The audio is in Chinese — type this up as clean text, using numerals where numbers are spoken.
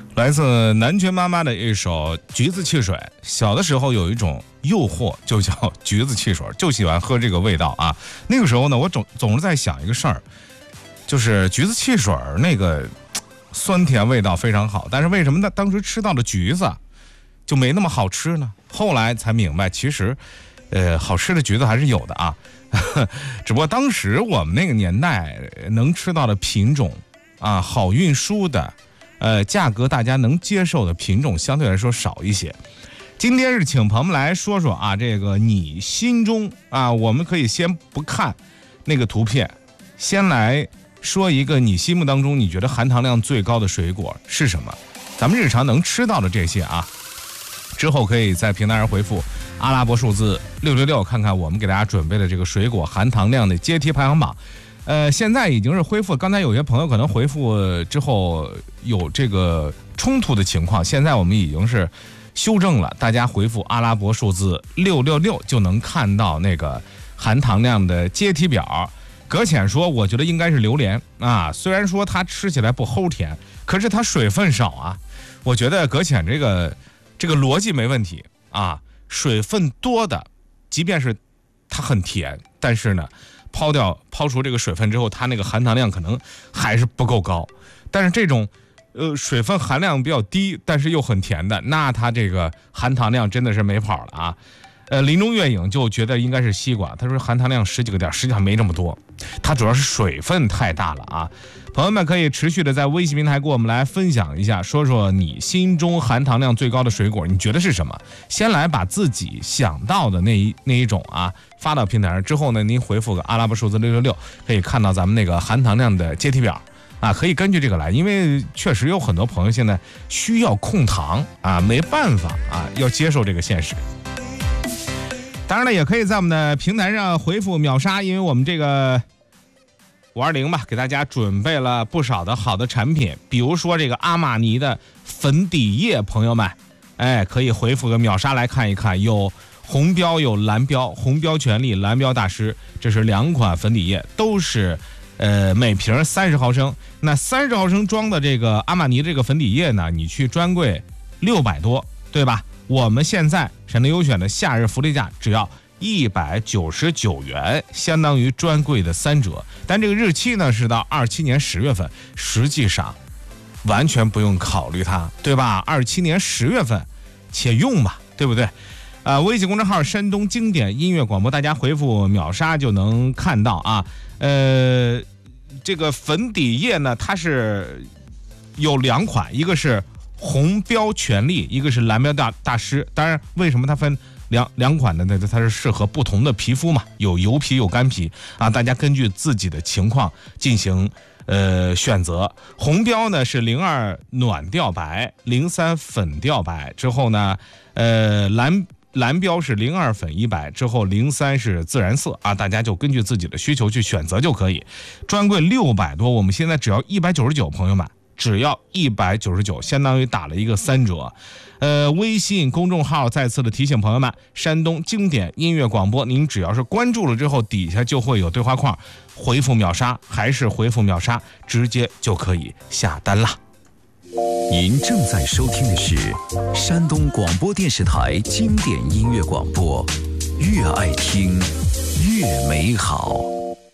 来自南拳妈妈的一首《橘子汽水》。小的时候有一种诱惑，就叫橘子汽水，就喜欢喝这个味道啊。那个时候呢，我总是在想一个事儿，就是橘子汽水那个酸甜味道非常好，但是为什么当时吃到的橘子就没那么好吃呢？后来才明白，其实好吃的橘子还是有的啊。只不过当时我们那个年代能吃到的品种啊，好运输的价格大家能接受的品种相对来说少一些。今天是请朋友们来说说啊，这个你心中啊，我们可以先不看那个图片，先来说一个你心目当中你觉得含糖量最高的水果是什么？咱们日常能吃到的这些啊，之后可以在平台上回复阿拉伯数字666，看看我们给大家准备的这个水果含糖量的阶梯排行榜。现在已经是恢复，刚才有些朋友可能回复之后有这个冲突的情况，现在我们已经是修正了，大家回复阿拉伯数字666就能看到那个含糖量的阶梯表。搁浅说我觉得应该是榴莲啊，虽然说它吃起来不齁甜，可是它水分少啊。我觉得搁浅这个逻辑没问题啊，水分多的即便是它很甜，但是呢抛除这个水分之后，它那个含糖量可能还是不够高。但是这种水分含量比较低但是又很甜的，那它这个含糖量真的是没跑了啊。林中月影就觉得应该是西瓜，他说含糖量10几个点，实际上没这么多，它主要是水分太大了啊。朋友们可以持续的在微信平台跟我们来分享一下，说说你心中含糖量最高的水果，你觉得是什么？先来把自己想到的那一种啊发到平台上之后呢，您回复个阿拉伯数字666，可以看到咱们那个含糖量的阶梯表啊，可以根据这个来，因为确实有很多朋友现在需要控糖啊，没办法啊，要接受这个现实。当然了，也可以在我们的平台上回复秒杀，因为我们这个520吧，给大家准备了不少的好的产品，比如说这个阿玛尼的粉底液，朋友们，可以回复个秒杀来看一看，有红标有蓝标，红标权利，蓝标大师，这是2款粉底液，都是每瓶30毫升。那30毫升装的这个阿玛尼这个粉底液呢，你去专柜600多，对吧？我们现在闪电优选的夏日福利价只要199元，相当于专柜的3折。但这个日期呢是到27年10月份，实际上完全不用考虑它，对吧？27年10月份且用吧，对不对？微信公众号山东经典音乐广播，大家回复秒杀就能看到啊。这个粉底液呢，它是有2款，一个是红标权利，一个是蓝标大师。当然为什么它分两款的呢？它是适合不同的皮肤嘛，有油皮有干皮啊，大家根据自己的情况进行选择。红标呢是02暖调白，03粉调白，之后呢蓝标是02粉一白，之后03是自然色啊，大家就根据自己的需求去选择就可以。专柜600多，我们现在只要199，朋友们只要199，相当于打了一个3折。微信公众号再次的提醒朋友们，山东经典音乐广播，您只要是关注了之后，底下就会有对话框，回复秒杀还是回复秒杀，直接就可以下单啦。 您正在收听的是山东广播电视台经典音乐广播，越爱听越美好。